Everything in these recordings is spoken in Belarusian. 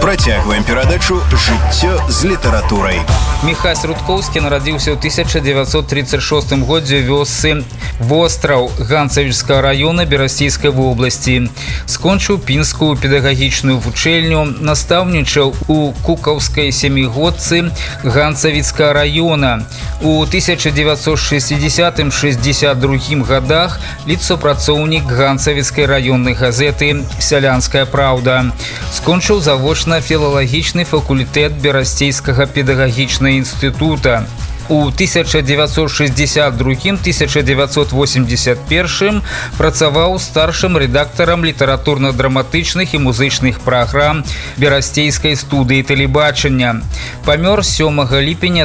Працягваем перадачу «Жыццё з літаратурай». Міхась Рудкоўскі нарадзіўся ў 1936 годзе ў вёсцы Востраў Ганцавічскага района Берасцейскай вобласці. Скончыў пінскую педагагічную вучэльню, настаўнічаў у Кукаўскай сямігодцы Ганцавіцкага района. У 1960-62 годах ліцапрацоўнік Ганцавіцкай раённай газеты «Сялянская праўда». Скончыў завочна філалагічны факультэт Берасцейскага педагагічнага інстытута. У 1962-1981 працаваў старшым рэдактарам літаратурна-драматычных і музычных праграм Берасцейскай студыі тэлебачання. Памёр 7 ліпеня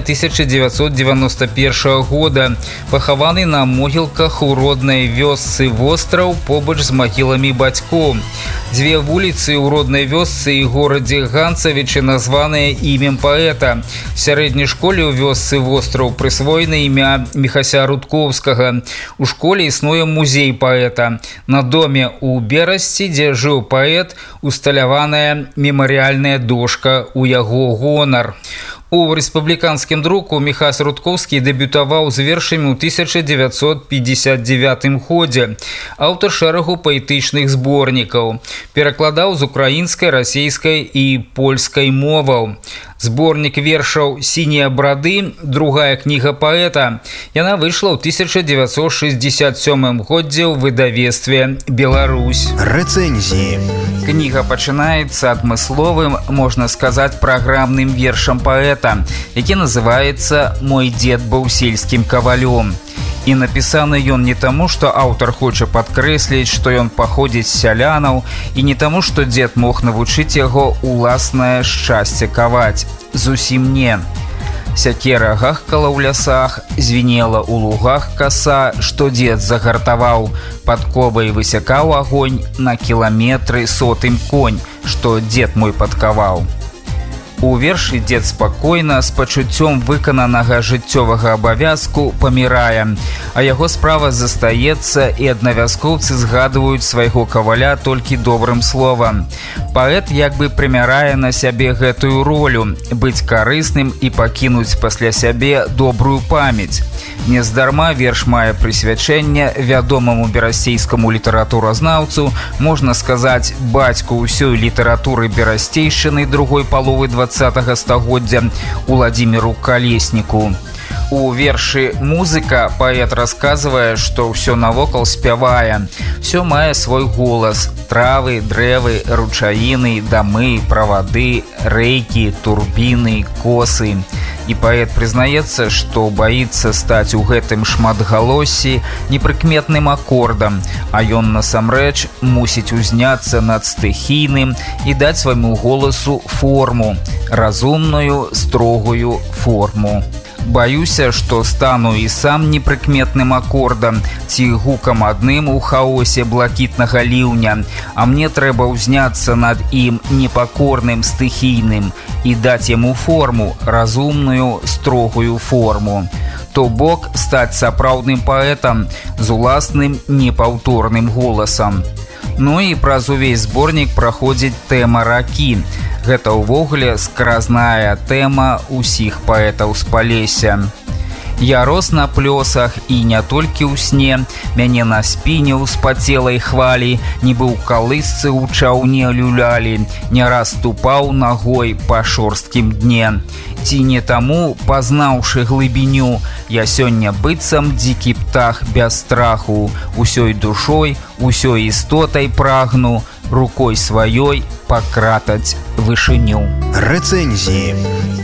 1991 года, пахаваны на могілках у роднай вёсцы Востраў побач з магіламі бацькоў. Дзве вуліцы ў роднай вёсцы і горадзе Ганцавічы названыя імем паэта. В сярэдняй школе ў вёсцы Востраў прысвоена імя Міхася Рудкоўскага. У школе існуе музей паэта. На доме ў Берасці, дзе жыў паэт, усталяваная мемарыяльная дошка ў яго гонар. У рэспубліканскім друку Міхась Рудкоўскі дэбютаваў з вершамі ў 1959 годзе. Аўтар шэрагу паэтычных зборнікаў. Перакладаў з украінскай, расейскай і польскай моваў. Зборнік вершаў «Сінія брады», другая кніга паэта. Яна выйшла ў 1967 годзе ў выдавецтве «Беларусь». Рэцэнзіі. Кніга пачынаецца адмысловым, можна сказаць, праграмным вершам паэта, які называецца «Мой дзед быў сельскім кавалём». І напісаны ён не таму, што аўтар хоча падкрэсліць, што ён паходзіць з сялянаў, і не таму, што дзед мог навучыць яго уласнае шчасце каваць. Зусім не. Сякера гахкала ў лясах, звінела ў лугах каса, што дзед загартаваў, падковай высякаў агонь, на кіламетры сотым конь, што дзед мой падкаваў. У вершы дзед спакойна, з пачуццём выкананага жыццёвага абавязку памірае, а яго справа застаецца, і аднавязкоўцы згадваюць свайго каваля толькі добрым словам. Паэт як бы прымярае на сябе гэтую ролю, быць карысным і пакінуць пасля сябе добрую памяць. Нездарма верш мае прысвячэнне вядомаму берасцейскаму літаратуразнаўцу, можна сказаць, бацьку ўсёй літаратуры берасцейшчыны другой паловы 20-го стагоддзя Уладзіміру Калесніку. У вершы «Музыка» паэт расказвае, што ўсё навокал спявае. Всё мае свой голас: травы, дрэвы, ручаіны, дамы, правады, рэйкі, турбіны, косы. І паэт прызнаецца, што баіцца стаць у гэтым шматгалоссі непрыкметным акордам, а ён насамрэч мусіць узняцца над стыхійным і даць свайму голасу форму, разумную, строгую форму. Баюся, што стану і сам непрыкметным акордам ці гукам адным у хаосе блакітнага ліўня, а мне трэба ўзняцца над ім непакорным стыхійным і даць яму форму, разумную, строгую форму. То бок стаць сапраўдным паэтам з уласным непаўторным голасам. Ну і праз увесь зборнік праходзіць тэма ракі. Гэта ўвогуле скразная тэма ўсіх паэтаў з Палесся. Я рос на плёсах і не толькі ў сне, мяне на спіне ў спацелай хвалі, нібы ў калысцы ў чаўне люлялі, не раз ступаў нагой па шорсткім дне. Ці не таму, пазнаўшы глыбіню, я сёння быццам дзікі птах без страху, усёй душой, усёй істотай прагну, рукой сваёй пакратаць вышыню. Рэцэнзіі.